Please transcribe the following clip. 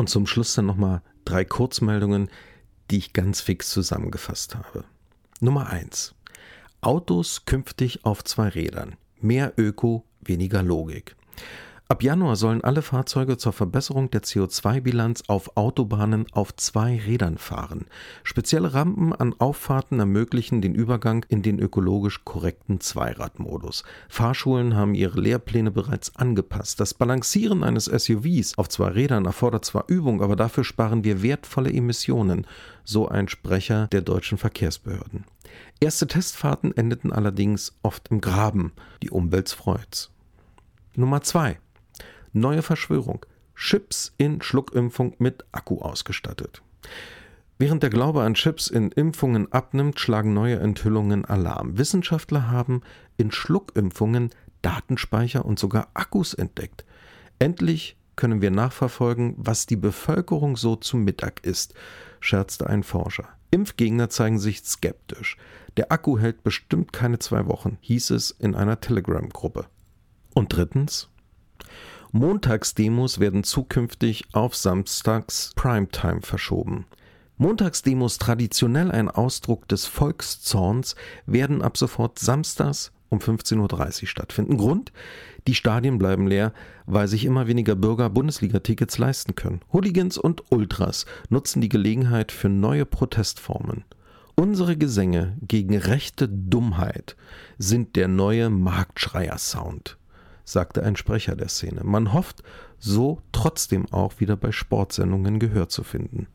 Und zum Schluss dann nochmal 3 Kurzmeldungen, die ich ganz fix zusammengefasst habe. Nummer 1. Autos künftig auf 2 Rädern. Mehr Öko, weniger Logik. Ab Januar sollen alle Fahrzeuge zur Verbesserung der CO2-Bilanz auf Autobahnen auf 2 Rädern fahren. Spezielle Rampen an Auffahrten ermöglichen den Übergang in den ökologisch korrekten Zweiradmodus. Fahrschulen haben ihre Lehrpläne bereits angepasst. Das Balancieren eines SUVs auf 2 Rädern erfordert zwar Übung, aber dafür sparen wir wertvolle Emissionen, so ein Sprecher der deutschen Verkehrsbehörden. Erste Testfahrten endeten allerdings oft im Graben. Die Umwelt freut's. Nummer 2. Neue Verschwörung. Chips in Schluckimpfung mit Akku ausgestattet. Während der Glaube an Chips in Impfungen abnimmt, schlagen neue Enthüllungen Alarm. Wissenschaftler haben in Schluckimpfungen Datenspeicher und sogar Akkus entdeckt. Endlich können wir nachverfolgen, was die Bevölkerung so zu Mittag isst, scherzte ein Forscher. Impfgegner zeigen sich skeptisch. Der Akku hält bestimmt keine 2 Wochen, hieß es in einer Telegram-Gruppe. Und drittens: Montagsdemos werden zukünftig auf samstags Primetime verschoben. Montagsdemos, traditionell ein Ausdruck des Volkszorns, werden ab sofort samstags um 15.30 Uhr stattfinden. Grund: die Stadien bleiben leer, weil sich immer weniger Bürger Bundesliga-Tickets leisten können. Hooligans und Ultras nutzen die Gelegenheit für neue Protestformen. Unsere Gesänge gegen rechte Dummheit sind der neue Marktschreier-Sound, sagte ein Sprecher der Szene. Man hofft, so trotzdem auch wieder bei Sportsendungen Gehör zu finden.